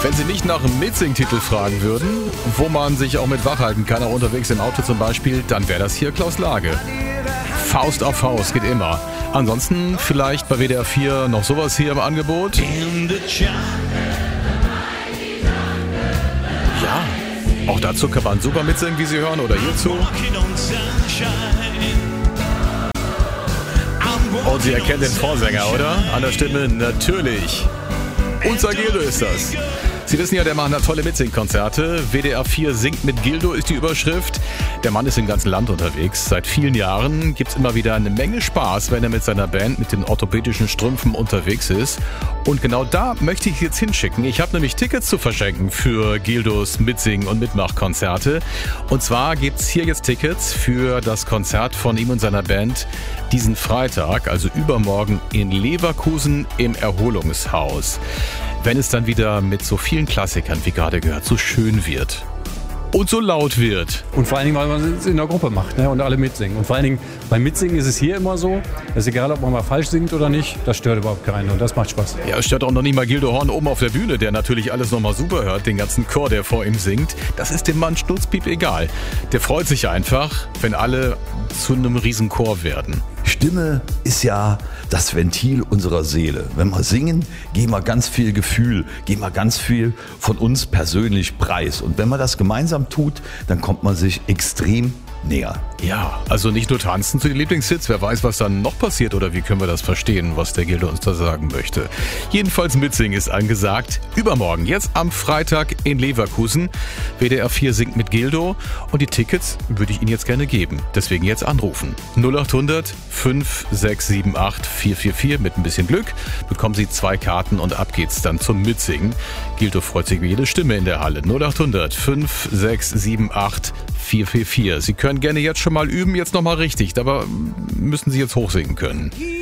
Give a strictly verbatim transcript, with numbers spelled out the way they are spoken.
Wenn Sie nicht nach einem Mitsing-Titel fragen würden, wo man sich auch mit wachhalten kann, auch unterwegs im Auto zum Beispiel, dann wäre das hier Klaus Lage. Faust auf Faust geht immer. Ansonsten vielleicht bei W D R vier noch sowas hier im Angebot. Ja, auch dazu kann man super mitsingen, wie Sie hören, oder hierzu. Und Sie erkennen den Vorsänger, oder? An der Stimme natürlich. Unser Gildo ist das. Sie wissen ja, der Mann hat tolle Mitsingkonzerte. W D R vier singt mit Gildo ist die Überschrift. Der Mann ist im ganzen Land unterwegs. Seit vielen Jahren gibt's immer wieder eine Menge Spaß, wenn er mit seiner Band mit den orthopädischen Strümpfen unterwegs ist. Und genau da möchte ich jetzt hinschicken. Ich habe nämlich Tickets zu verschenken für Gildos Mitsing- und Mitmachkonzerte. Und zwar gibt's hier jetzt Tickets für das Konzert von ihm und seiner Band diesen Freitag, also übermorgen in Leverkusen im Erholungshaus. Wenn es dann wieder mit so vielen Klassikern, wie gerade gehört, so schön wird und so laut wird. Und vor allen Dingen, weil man es in der Gruppe macht, ne? Und alle mitsingen. Und vor allen Dingen beim Mitsingen ist es hier immer so, es ist egal, ob man mal falsch singt oder nicht, das stört überhaupt keinen und das macht Spaß. Ja, es stört auch noch nicht mal Gildo Horn oben auf der Bühne, der natürlich alles nochmal super hört, den ganzen Chor, der vor ihm singt. Das ist dem Mann schnurzpiep egal. Der freut sich einfach, wenn alle zu einem Riesenchor werden. Stimme ist ja das Ventil unserer Seele. Wenn wir singen, geben wir ganz viel Gefühl, geben wir ganz viel von uns persönlich preis. Und wenn man das gemeinsam tut, dann kommt man sich extrem näher. Ja, also nicht nur tanzen zu den Lieblingshits, wer weiß, was dann noch passiert oder wie können wir das verstehen, was der Gildo uns da sagen möchte. Jedenfalls mitsingen ist angesagt. Übermorgen, jetzt am Freitag in Leverkusen. W D R vier singt mit Gildo und die Tickets würde ich Ihnen jetzt gerne geben. Deswegen jetzt anrufen. null acht hundert fünf sechs sieben acht vier vier vier. Mit ein bisschen Glück bekommen Sie zwei Karten und ab geht's dann zum Mitsingen. Gildo freut sich über jede Stimme in der Halle. null acht hundert fünf sechs sieben acht vier vier vier. Sie können gerne jetzt schon mal üben, jetzt nochmal richtig, aber müssen Sie jetzt hochsingen können.